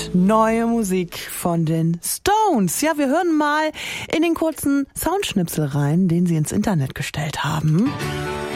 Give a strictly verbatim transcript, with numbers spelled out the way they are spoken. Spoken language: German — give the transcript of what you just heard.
Neue Musik von den Stones. Ja, wir hören mal in den kurzen Soundschnipsel rein, den sie ins Internet gestellt haben.